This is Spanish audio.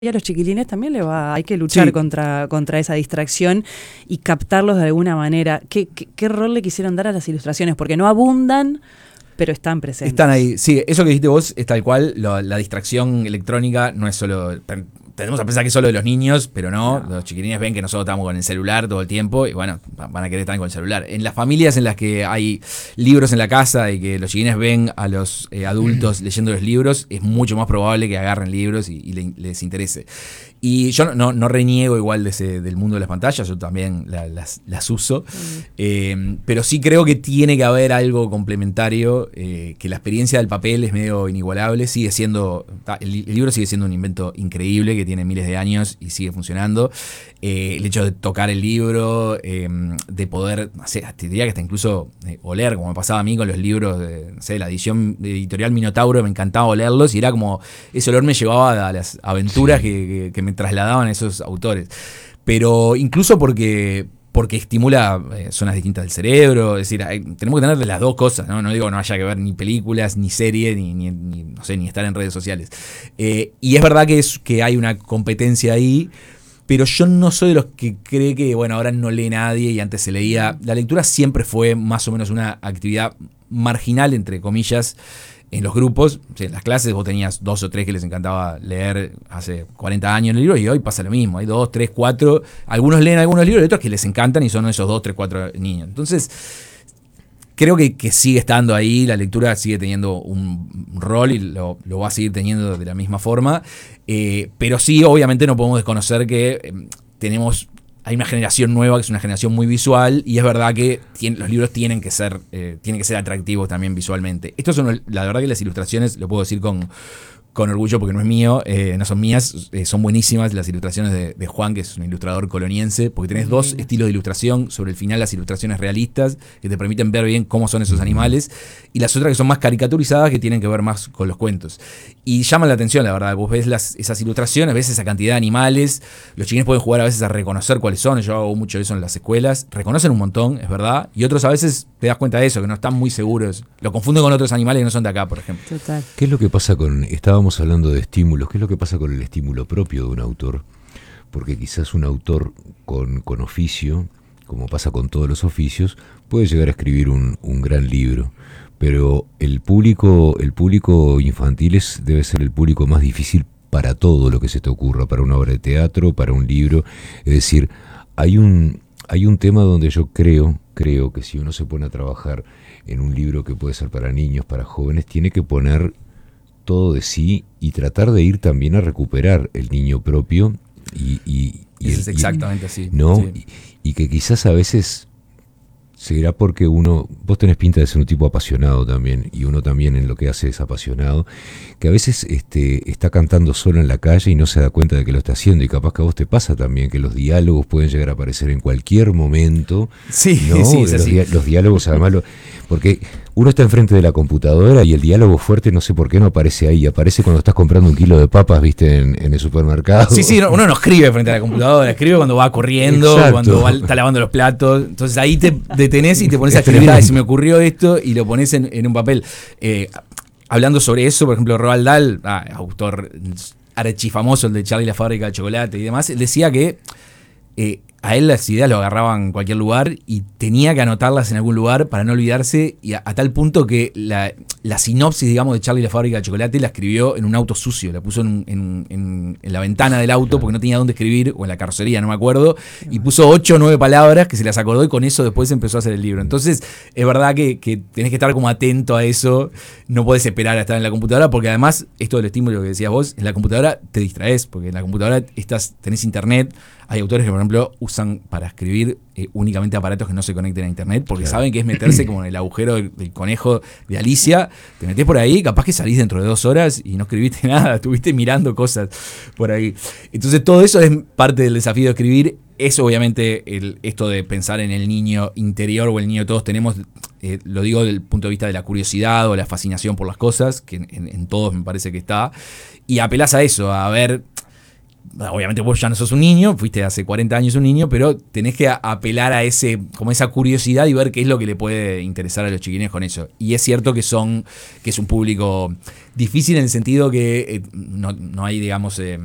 Y a los chiquilines también hay que luchar Sí. contra esa distracción y captarlos de alguna manera. ¿Qué rol le quisieron dar a las ilustraciones? Porque no abundan, pero están presentes. Están ahí. Sí, eso que dijiste vos es tal cual. La distracción electrónica no es solo. Tendemos a pensar que es solo de los niños, pero no. Los chiquilines ven que nosotros estamos con el celular todo el tiempo y bueno, van a querer estar con el celular. En las familias en las que hay libros en la casa y que los chiquilines ven a los adultos leyendo los libros, es mucho más probable que agarren libros y les interese. Y yo no reniego igual del mundo de las pantallas, yo también las uso, pero sí creo que tiene que haber algo complementario, que la experiencia del papel es medio inigualable, sigue siendo, el libro sigue siendo un invento increíble que tiene miles de años y sigue funcionando. El hecho de tocar el libro, de poder, te diría que hasta incluso oler, como me pasaba a mí con los libros de la edición editorial Minotauro, me encantaba olerlos y era como, ese olor me llevaba a las aventuras que me trasladaban esos autores. Pero incluso porque estimula zonas distintas del cerebro, es decir, tenemos que tener de las dos cosas, ¿no? No digo que no haya que ver ni películas, ni series, ni estar en redes sociales. Y es verdad que hay una competencia ahí, pero yo no soy de los que cree que, bueno, ahora no lee nadie y antes se leía. La lectura siempre fue más o menos una actividad marginal, entre comillas, en los grupos. O sea, en las clases vos tenías 2 o 3 que les encantaba leer hace 40 años en el libro y hoy pasa lo mismo. Hay 2, 3, 4. Algunos leen algunos libros y otros que les encantan y son esos 2, 3, 4 niños. Entonces, creo que sigue estando ahí, la lectura sigue teniendo un rol y lo va a seguir teniendo de la misma forma. Pero sí, obviamente no podemos desconocer que hay una generación nueva que es una generación muy visual y es verdad que los libros tienen que ser atractivos también visualmente. La verdad que las ilustraciones, lo puedo decir con orgullo porque no es mío, no son mías, son buenísimas las ilustraciones de Juan, que es un ilustrador coloniense, porque tenés dos estilos de ilustración, sobre el final las ilustraciones realistas, que te permiten ver bien cómo son esos animales, y las otras que son más caricaturizadas, que tienen que ver más con los cuentos. Y llaman la atención, la verdad, vos ves esas ilustraciones, ves esa cantidad de animales, los chiquines pueden jugar a veces a reconocer cuáles son, yo hago mucho eso en las escuelas, reconocen un montón, es verdad, y otros a veces te das cuenta de eso, que no están muy seguros, lo confunden con otros animales que no son de acá, por ejemplo. Total. ¿Qué es lo que pasa estábamos hablando de estímulos, qué es lo que pasa con el estímulo propio de un autor? Porque quizás un autor con oficio, como pasa con todos los oficios, puede llegar a escribir un gran libro, pero el público infantil debe ser el público más difícil para todo lo que se te ocurra, para una obra de teatro, para un libro. Es decir, hay un tema donde yo creo que si uno se pone a trabajar en un libro que puede ser para niños, para jóvenes, tiene que poner todo de sí y tratar de ir también a recuperar el niño propio Es exactamente así, ¿no? Sí. Y que quizás a veces será porque vos tenés pinta de ser un tipo apasionado también, y uno también en lo que hace es apasionado, que a veces está cantando solo en la calle y no se da cuenta de que lo está haciendo, y capaz que a vos te pasa también que los diálogos pueden llegar a aparecer en cualquier momento. Sí, ¿no? sí, es así. Los diálogos, además, porque uno está enfrente de la computadora y el diálogo fuerte, no sé por qué no aparece ahí, aparece cuando estás comprando un kilo de papas, viste, en el supermercado. Sí, uno no escribe frente a la computadora, escribe cuando va corriendo, Exacto. cuando está lavando los platos. Entonces ahí te detenés y te pones a escribir, se me ocurrió esto, y lo pones en un papel. Hablando sobre eso, por ejemplo, Roald Dahl, autor archifamoso, el de Charlie y la fábrica de chocolate y demás, él decía que a él las ideas lo agarraban en cualquier lugar y tenía que anotarlas en algún lugar para no olvidarse, y a tal punto que la sinopsis, digamos, de Charlie y la fábrica de chocolate la escribió en un auto sucio, la puso en la ventana del auto porque no tenía dónde escribir, o en la carrocería, no me acuerdo, y puso 8 o 9 palabras que se las acordó y con eso después empezó a hacer el libro. Entonces es verdad que tenés que estar como atento a eso, no podés esperar a estar en la computadora, porque además, esto del estímulo que decías vos, en la computadora te distraes, porque en la computadora tenés internet. Hay autores que, por ejemplo, usan para escribir únicamente aparatos que no se conecten a internet, porque saben que es meterse como en el agujero del conejo de Alicia. Te metés por ahí, capaz que salís dentro de 2 horas y no escribiste nada, estuviste mirando cosas por ahí. Entonces todo eso es parte del desafío de escribir. Eso, obviamente, esto de pensar en el niño interior o el niño que todos tenemos, lo digo desde el punto de vista de la curiosidad o la fascinación por las cosas, que en todos me parece que está, y apelás a eso, a ver. Obviamente vos ya no sos un niño, fuiste hace 40 años un niño, pero tenés que apelar a como esa curiosidad y ver qué es lo que le puede interesar a los chiquines con eso. Y es cierto que es un público difícil en el sentido que no hay, digamos,